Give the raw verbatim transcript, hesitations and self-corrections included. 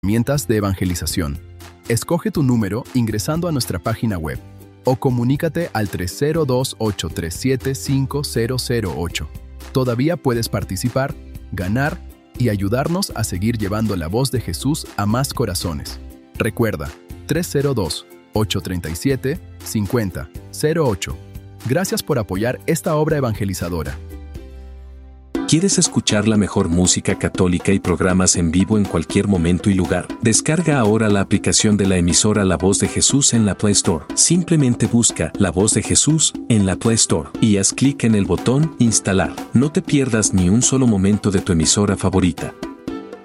herramientas de evangelización. Escoge tu número ingresando a nuestra página web o comunícate al tres cero dos, ocho tres siete, cinco cero cero ocho. Todavía puedes participar, ganar y ayudarnos a seguir llevando la voz de Jesús a más corazones. Recuerda, tres cero dos, ocho tres siete, cinco cero cero ocho. Gracias por apoyar esta obra evangelizadora. ¿Quieres escuchar la mejor música católica y programas en vivo en cualquier momento y lugar? Descarga ahora la aplicación de la emisora La Voz de Jesús en la Play Store. Simplemente busca La Voz de Jesús en la Play Store y haz clic en el botón Instalar. No te pierdas ni un solo momento de tu emisora favorita.